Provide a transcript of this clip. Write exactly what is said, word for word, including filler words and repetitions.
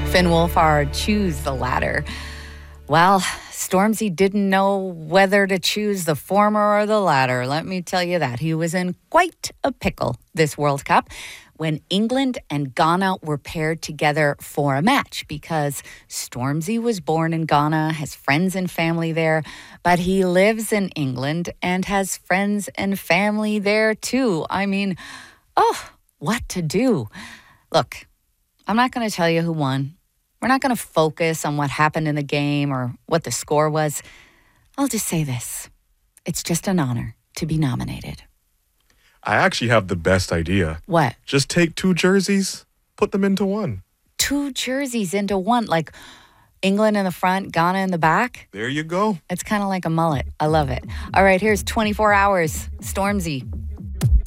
Finn Wolfhard choose the latter. Well, Stormzy didn't know whether to choose the former or the latter. Let me tell you that. He was in quite a pickle this World Cup when England and Ghana were paired together for a match because Stormzy was born in Ghana, has friends and family there, but he lives in England and has friends and family there too. I mean, oh, what to do? Look, I'm not going to tell you who won. We're not going to focus on what happened in the game or what the score was. I'll just say this. It's just an honor to be nominated. I actually have the best idea. What? Just take two jerseys, put them into one. Two jerseys into one, like England in the front, Ghana in the back. There you go. It's kind of like a mullet. I love it. All right, here's twenty-four hours. Stormzy.